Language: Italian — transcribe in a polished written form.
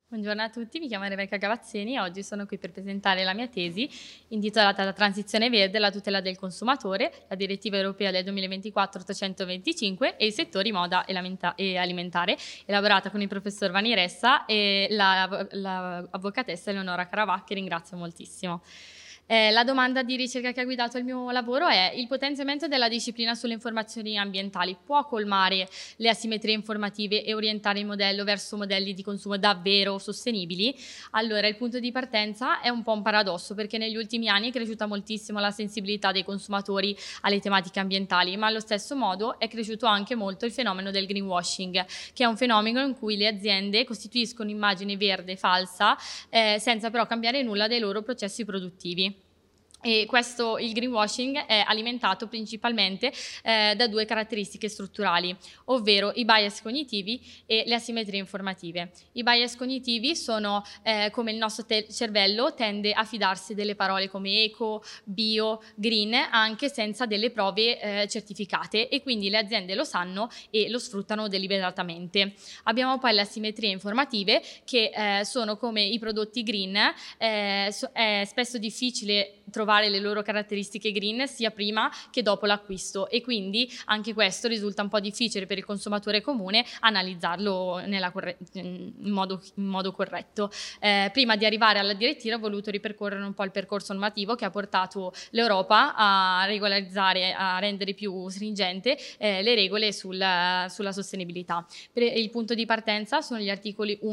Buongiorno a tutti, mi chiamo Rebecca Gavazzeni e oggi sono qui per presentare la mia tesi intitolata La transizione verde e la tutela del consumatore, la direttiva europea del 2024-825 e i settori moda e alimentare, elaborata con il professor Vani Ressa e l'avvocatessa Eleonora Caravà, che ringrazio moltissimo. La domanda di ricerca che ha guidato il mio lavoro è: il potenziamento della disciplina sulle informazioni ambientali può colmare le asimmetrie informative e orientare il modello verso modelli di consumo davvero sostenibili? Allora, il punto di partenza è un po' un paradosso, perché negli ultimi anni è cresciuta moltissimo la sensibilità dei consumatori alle tematiche ambientali, ma allo stesso modo è cresciuto anche molto il fenomeno del greenwashing, che è un fenomeno in cui le aziende costituiscono immagine verde falsa, senza però cambiare nulla dei loro processi produttivi. E il greenwashing è alimentato principalmente da due caratteristiche strutturali, ovvero i bias cognitivi e le asimmetrie informative. I bias cognitivi sono come il nostro cervello tende a fidarsi delle parole come eco, bio, green, anche senza delle prove certificate, e quindi le aziende lo sanno e lo sfruttano deliberatamente. Abbiamo poi le asimmetrie informative, che sono come i prodotti green. È spesso difficile trovare le loro caratteristiche green sia prima che dopo l'acquisto, e quindi anche questo risulta un po' difficile per il consumatore comune analizzarlo in modo corretto. Prima di arrivare alla direttiva ho voluto ripercorrere un po' il percorso normativo che ha portato l'Europa a regolarizzare, a rendere più stringente le regole sulla sostenibilità. Il punto di partenza sono gli articoli